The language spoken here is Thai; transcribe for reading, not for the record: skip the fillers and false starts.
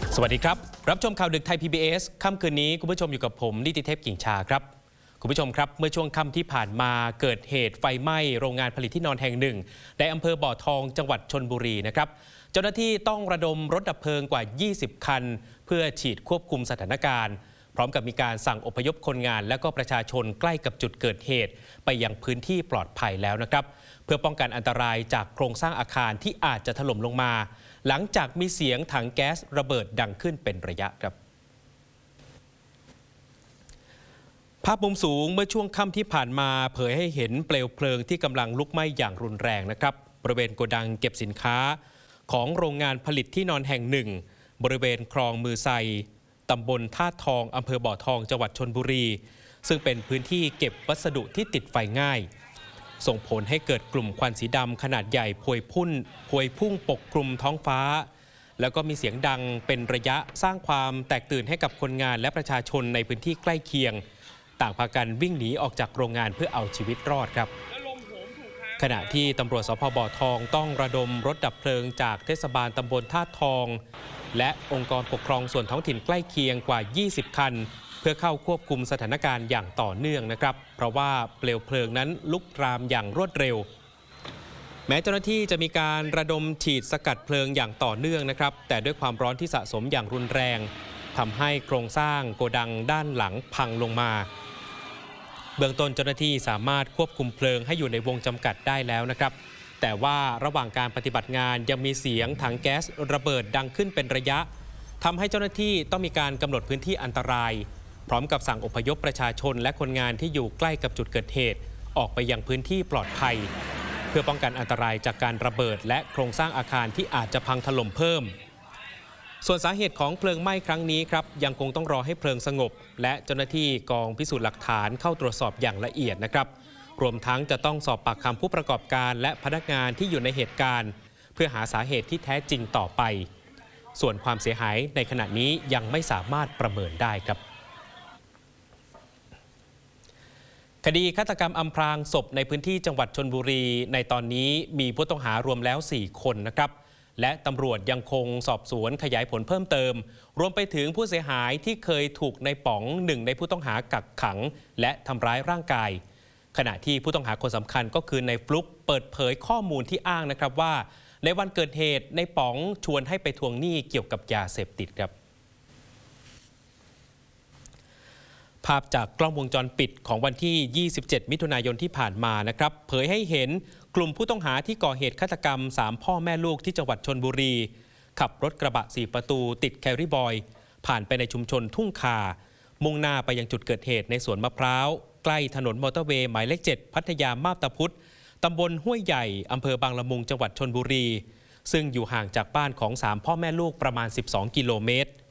สวัสดีครับรับชมข่าวดึกไทย PBS ค่ำคืนนี้คุณผู้ชมอยู่กับผมนิติเทพกิ่งชาครับคุณผู้ชมครับเมื่อช่วงค่ำที่ผ่านมาเกิดเหตุไฟไหม้โรงงานผลิตที่นอนแห่งหนึ่งในอำเภอบ่อทองจังหวัดชลบุรีนะครับเจ้าหน้าที่ต้องระดมรถดับเพลิงกว่า20คันเพื่อฉีดควบคุมสถานการณ์พร้อมกับมีการสั่งอพยพคนงานและก็ประชาชนใกล้กับจุดเกิดเหตุไปยังพื้นที่ปลอดภัยแล้วนะครับเพื่อป้องกันอันตรายจากโครงสร้างอาคารที่อาจจะถล่มลงมาหลังจากมีเสียงถังแก๊สระเบิดดังขึ้นเป็นระยะครับภาพมุมสูงเมื่อช่วงค่ำที่ผ่านมาเผยให้เห็นเปลวเพลิงที่กำลังลุกไหม้อย่างรุนแรงนะครับบริเวณโกดังเก็บสินค้าของโรงงานผลิตที่นอนแห่งหนึ่งบริเวณคลองมือไซตำบลท่าทองอำเภอบ่อทองจังหวัดชลบุรีซึ่งเป็นพื้นที่เก็บวัสดุที่ติดไฟง่ายส่งผลให้เกิดกลุ่มควันสีดำขนาดใหญ่พวยพุ่งปกคลุมท้องฟ้าแล้วก็มีเสียงดังเป็นระยะสร้างความแตกตื่นให้กับคนงานและประชาชนในพื้นที่ใกล้เคียงต่างพากันวิ่งหนีออกจากโรงงานเพื่อเอาชีวิตรอดครับขณะที่ตำรวจสพ.บ่อทองต้องระดมรถดับเพลิงจากเทศบาลตำบลท่าทองและองค์กรปกครองส่วนท้องถิ่นใกล้เคียงกว่า20คันเพื่อเข้าควบคุมสถานการณ์อย่างต่อเนื่องนะครับเพราะว่าเปลวเพลิงนั้นลุกลามอย่างรวดเร็วแม้เจ้าหน้าที่จะมีการระดมฉีดสกัดเพลิงอย่างต่อเนื่องนะครับแต่ด้วยความร้อนที่สะสมอย่างรุนแรงทำให้โครงสร้างโกดังด้านหลังพังลงมาเบื้องต้นเจ้าหน้าที่สามารถควบคุมเพลิงให้อยู่ในวงจำกัดได้แล้วนะครับแต่ว่าระหว่างการปฏิบัติงานยังมีเสียงถังแก๊สระเบิดดังขึ้นเป็นระยะทำให้เจ้าหน้าที่ต้องมีการกำหนดพื้นที่อันตรายพร้อมกับสั่งอพยพประชาชนและคนงานที่อยู่ใกล้กับจุดเกิดเหตุออกไปยังพื้นที่ปลอดภัยเพื่อป้องกันอันตรายจากการระเบิดและโครงสร้างอาคารที่อาจจะพังถล่มเพิ่มส่วนสาเหตุของเพลิงไหม้ครั้งนี้ครับยังคงต้องรอให้เพลิงสงบและเจ้าหน้าที่กองพิสูจน์หลักฐานเข้าตรวจสอบอย่างละเอียดนะครับรวมทั้งจะต้องสอบปากคำผู้ประกอบการและพนักงานที่อยู่ในเหตุการณ์เพื่อหาสาเหตุที่แท้จริงต่อไปส่วนความเสียหายในขณะนี้ยังไม่สามารถประเมินได้ครับคดีฆาตกรรมอำพรางศพในพื้นที่จังหวัดชลบุรีในตอนนี้มีผู้ต้องหารวมแล้ว4คนนะครับและตำรวจยังคงสอบสวนขยายผลเพิ่มเติมรวมไปถึงผู้เสียหายที่เคยถูกในป๋องหนึ่งในผู้ต้องหากักขังและทำร้ายร่างกายขณะที่ผู้ต้องหาคนสำคัญก็คือในฟลุ๊กเปิดเผยข้อมูลที่อ้างนะครับว่าในวันเกิดเหตุในป๋องชวนให้ไปทวงหนี้เกี่ยวกับยาเสพติดครับภาพจากกล้องวงจรปิดของวันที่ 27 มิถุนายนที่ผ่านมานะครับเผยให้เห็นกลุ่มผู้ต้องหาที่ก่อเหตุฆาตกรรม3พ่อแม่ลูกที่จังหวัดชลบุรีขับรถกระบะ4ประตูติดแครี่บอยผ่านไปในชุมชนทุ่งคามุ่งหน้าไปยังจุดเกิดเหตุในสวนมะพร้าวใกล้ถนนมอเตอร์เวย์หมายเลข 7 พัทยามาบตาพุธตำบลห้วยใหญ่อำเภอบางละมุงจังหวัดชลบุรีซึ่งอยู่ห่างจากบ้านของ3พ่อแม่ลูกประมาณ12 กิโลเมตร